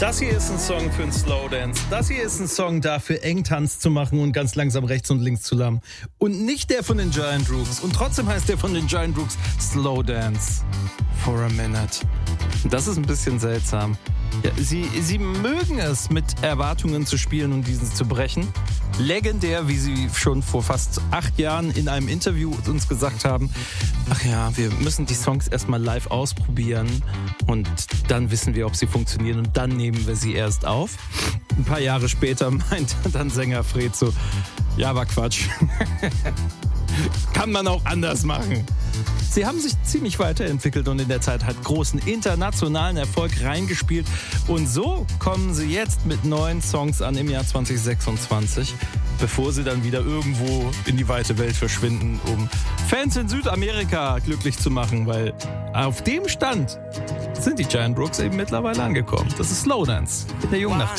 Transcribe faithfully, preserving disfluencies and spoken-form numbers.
Das hier ist ein Song für einen Slowdance. Das hier ist ein Song dafür, eng Tanz zu machen und ganz langsam rechts und links zu lammen. Und nicht der von den Giant Rooks. Und trotzdem heißt der von den Giant Rooks Slowdance for a Minute. Das ist ein bisschen seltsam. Ja, sie, sie mögen es, mit Erwartungen zu spielen und diesen zu brechen. Legendär, wie sie schon vor fast acht Jahren in einem Interview uns gesagt haben, ach ja, wir müssen die Songs erstmal live ausprobieren und dann wissen wir, ob sie funktionieren und dann nehmen wir sie erst auf. Ein paar Jahre später meinte dann Sänger Fred so, ja, war Quatsch. Kann man auch anders machen. Sie haben sich ziemlich weiterentwickelt und in der Zeit halt großen internationalen Erfolg reingespielt. Und so kommen sie jetzt mit neuen Songs an im Jahr zwanzig sechsundzwanzig, bevor sie dann wieder irgendwo in die weite Welt verschwinden, um Fans in Südamerika glücklich zu machen, weil auf dem Stand sind die Giant Rooks eben mittlerweile angekommen. Das ist Slowdance mit der Jungnacht.